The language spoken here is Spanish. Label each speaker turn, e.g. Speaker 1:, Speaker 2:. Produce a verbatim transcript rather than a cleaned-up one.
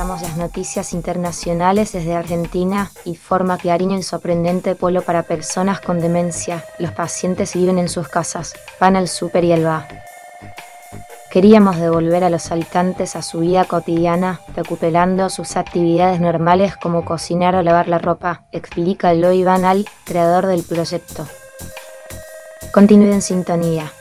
Speaker 1: Repasamos las noticias internacionales desde Argentina y forma Clarín el sorprendente polo para personas con demencia. Los pacientes viven en sus casas, van al súper y al bar. Queríamos devolver a los habitantes a su vida cotidiana, recuperando sus actividades normales como cocinar o lavar la ropa, explica Eloy Van Al, creador del proyecto. Continúe en sintonía.